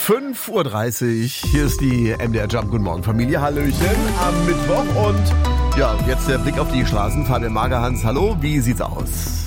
5:30 Uhr, hier ist die MDR Jump. Guten Morgen Familie, Hallöchen am Mittwoch und ja, jetzt der Blick auf die Straßen. Fabian Magerhans, hallo, wie sieht's aus?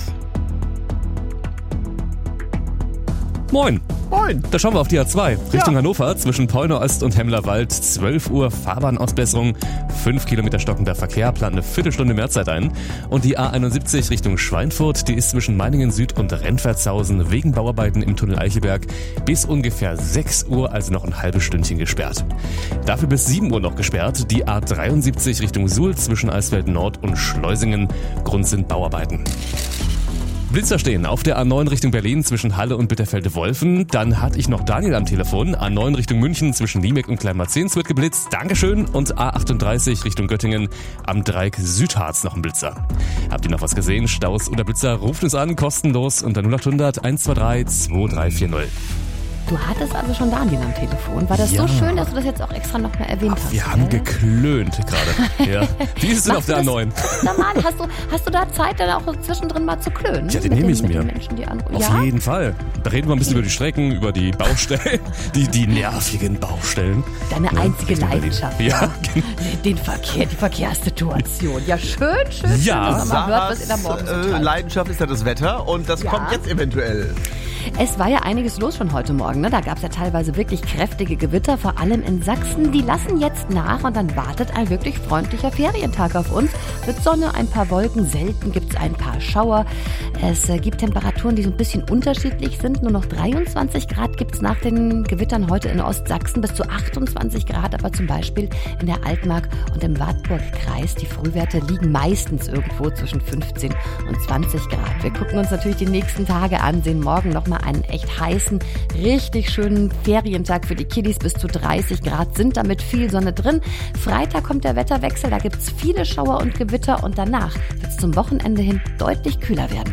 Moin. Moin. Da schauen wir auf die A2 Richtung Hannover zwischen Peune Ost und Hemmlerwald. 12 Uhr Fahrbahnausbesserung, 5 Kilometer stockender Verkehr, plant eine Viertelstunde mehr Zeit ein. Und die A71 Richtung Schweinfurt, die ist zwischen Meiningen Süd und Rennfeldshausen wegen Bauarbeiten im Tunnel Eichelberg bis ungefähr 6 Uhr, also noch ein halbes Stündchen gesperrt. Dafür bis 7 Uhr noch gesperrt die A73 Richtung Suhl zwischen Eisfeld Nord und Schleusingen. Grund sind Bauarbeiten. Blitzer stehen auf der A9 Richtung Berlin zwischen Halle und Bitterfelde-Wolfen. Dann hatte ich noch Daniel am Telefon. A9 Richtung München zwischen Liemeck und Kleinmarzens wird geblitzt. Dankeschön. Und A38 Richtung Göttingen am Dreieck Südharz noch ein Blitzer. Habt ihr noch was gesehen? Staus oder Blitzer? Ruft uns an, kostenlos unter 0800 123 2340. Du hattest also schon Daniel am Telefon. War das so schön, dass du das jetzt auch extra noch mal erwähnt hast? Wir haben geklönt gerade. Ja. Wie ist es denn auf der A9? Normal, hast du da Zeit, dann auch zwischendrin mal zu klönen? Ja, den nehme ich mir. Menschen, die auf jeden Fall. Da reden wir ein bisschen über die Strecken, über die Baustellen, die nervigen Baustellen. Deine einzige Leidenschaft. Ja, genau. Den Verkehr, die Verkehrssituation. Ja, schön, ja, dass man hört, was ihr da morgens treibt. Leidenschaft ist ja das Wetter und das kommt jetzt eventuell. Es war ja einiges los schon heute Morgen. Ne? Da gab es ja teilweise wirklich kräftige Gewitter, vor allem in Sachsen. Die lassen jetzt nach und dann wartet ein wirklich freundlicher Ferientag auf uns. Mit Sonne, ein paar Wolken, selten gibt es ein paar Schauer. Es gibt Temperaturen, die so ein bisschen unterschiedlich sind. Nur noch 23 Grad gibt es nach den Gewittern heute in Ostsachsen, bis zu 28 Grad. Aber zum Beispiel in der Altmark und im Wartburg-Kreis. Die Frühwerte liegen meistens irgendwo zwischen 15 und 20 Grad. Wir gucken uns natürlich die nächsten Tage an, sehen morgen nochmal einen echt heißen, richtig schönen Ferientag für die Kiddies. Bis zu 30 Grad sind da mit viel Sonne drin. Freitag kommt der Wetterwechsel, da gibt es viele Schauer und Gewitter und danach wird es zum Wochenende hin deutlich kühler werden.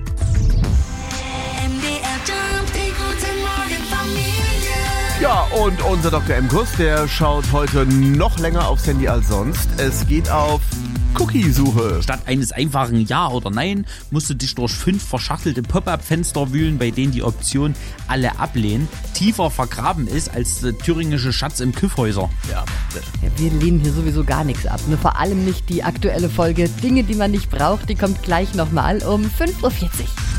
Ja, und unser Dr. M. Kuss, der schaut heute noch länger aufs Handy als sonst. Es geht auf Cookie-Suche. Statt eines einfachen Ja oder Nein musst du dich durch 5 verschachtelte Pop-up-Fenster wühlen, bei denen die Option alle ablehnen tiefer vergraben ist als der thüringische Schatz im Kyffhäuser. Ja, wir lehnen hier sowieso gar nichts ab. Ne? Vor allem nicht die aktuelle Folge Dinge, die man nicht braucht. Die kommt gleich nochmal um 5:40 Uhr.